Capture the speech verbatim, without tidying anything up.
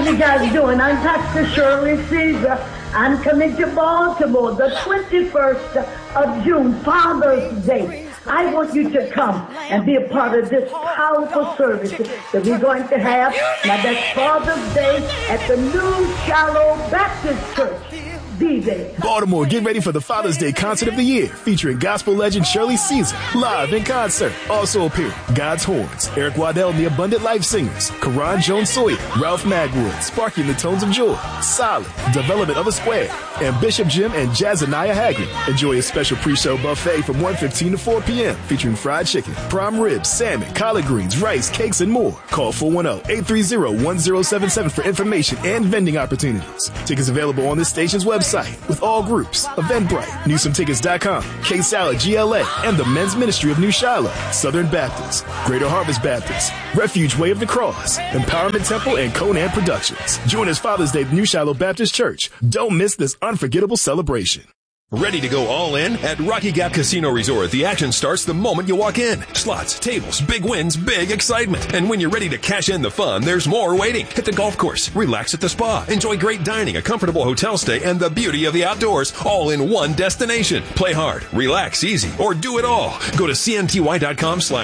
you guys doing? I'm Pastor Shirley Caesar. I'm coming to Baltimore the twenty-first of June, Father's Day. I want you to come and be a part of this powerful service that we're going to have. Now, that's Father's Day at the New Shallow Baptist Church. Be there. Baltimore, get ready for the Father's Day concert of the year, featuring gospel legend Shirley Caesar, live in concert. Also appearing God's Horns, Eric Waddell and the Abundant Life Singers, Karan Jones Sawyer, Ralph Magwood, Sparky and the Tones of Joy, Solid, Development of a Square, and Bishop Jim and Jazaniah Haggard. Enjoy a special pre-show buffet from one fifteen to four p.m. featuring fried chicken, prime ribs, salmon, collard greens, rice, cakes, and more. Call four one zero, eight three zero, one zero seven seven for information and vending opportunities. Tickets available on this station's website with all groups, Eventbrite, Newsome Tickets dot com, K-Salad G L A, and the Men's Ministry of New Shiloh, Southern Baptist, Greater Harvest Baptist, Refuge Way of the Cross, Empowerment Temple, and Conan Productions. Join us Father's Day at New Shiloh Baptist Church. Don't miss this unforgettable celebration. Ready to go all in? At Rocky Gap Casino Resort, the action starts the moment you walk in. Slots, tables, big wins, big excitement. And when you're ready to cash in the fun, there's more waiting. Hit the golf course, relax at the spa, enjoy great dining, a comfortable hotel stay, and the beauty of the outdoors, all in one destination. Play hard, relax easy, or do it all. Go to cnty.com slash